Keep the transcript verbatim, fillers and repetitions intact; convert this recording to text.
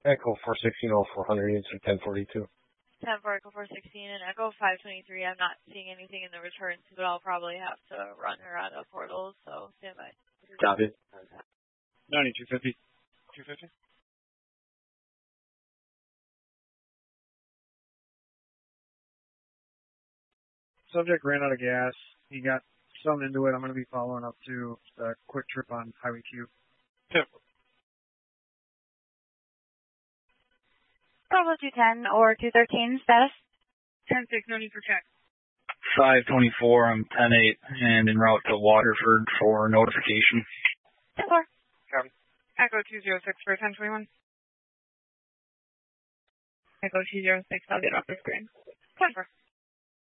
Echo four sixteen oh four hundred, answer ten forty-two. ten for Echo four sixteen and Echo five twenty-three. I'm not seeing anything in the returns, but I'll probably have to run her out of portals, so stand by. Copy. ninety-two fifty. two fifty. Subject ran out of gas. He got some into it. I'm going to be following up to a quick trip on Highway Q. Yep. Bravo two ten or two thirteen, status? ten six, no need for check. five twenty-four, I'm ten eight, and en route to Waterford for notification. ten four. Copy. Echo two zero six for ten twenty-one. Echo two zero six, I'll get off the screen. ten four.